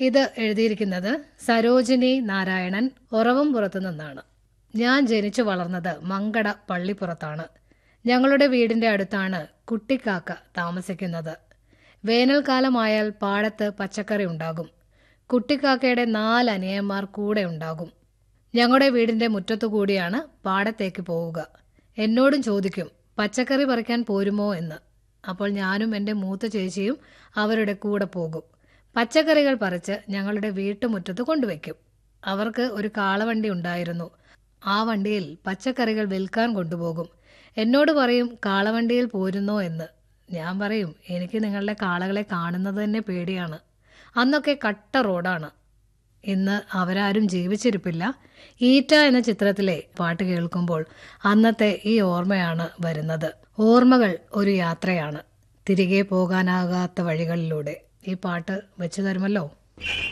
ഇത് എഴുതിയിരിക്കുന്നത് സരോജിനി നാരായണൻ ഒറവംപുറത്തു നിന്നാണ്. ഞാൻ ജനിച്ചു വളർന്നത് മങ്കട പള്ളിപ്പുറത്താണ്. ഞങ്ങളുടെ വീടിന്റെ അടുത്താണ് കുട്ടിക്കാക്ക താമസിക്കുന്നത്. വേനൽക്കാലമായാൽ പാടത്ത് പച്ചക്കറി ഉണ്ടാകും. കുട്ടിക്കാക്കയുടെ 4 അനിയന്മാർ കൂടെ ഉണ്ടാകും. ഞങ്ങളുടെ വീടിന്റെ മുറ്റത്തു കൂടിയാണ് പാടത്തേക്ക് പോവുക. എന്നോടും ചോദിക്കും പച്ചക്കറി പറിക്കാൻ പോരുമോ എന്ന്. അപ്പോൾ ഞാനും എൻ്റെ മൂത്ത ചേച്ചിയും അവരുടെ കൂടെ പോകും. പച്ചക്കറികൾ പറിച്ച് ഞങ്ങളുടെ വീട്ടുമുറ്റത്ത് കൊണ്ടുവയ്ക്കും. അവർക്ക് ഒരു കാളവണ്ടി ഉണ്ടായിരുന്നു. ആ വണ്ടിയിൽ പച്ചക്കറികൾ വിൽക്കാൻ കൊണ്ടുപോകും. എന്നോട് പറയും കാളവണ്ടിയിൽ പോരുന്നോ എന്ന്. ഞാൻ പറയും എനിക്ക് നിങ്ങളുടെ കാളകളെ കാണുന്നത് തന്നെ പേടിയാണ്. അന്നൊക്കെ കട്ട റോഡാണ്. ഇന്ന് അവരാരും ജീവിച്ചിരിപ്പില്ല. ഈറ്റ എന്ന ചിത്രത്തിലെ പാട്ട് കേൾക്കുമ്പോൾ അന്നത്തെ ഈ ഓർമ്മയാണ് വരുന്നത്. ഓർമ്മകൾ ഒരു യാത്രയാണ്, തിരികെ പോകാനാകാത്ത വഴികളിലൂടെ. ഈ പാട്ട് വെച്ചു തരുമല്ലോ.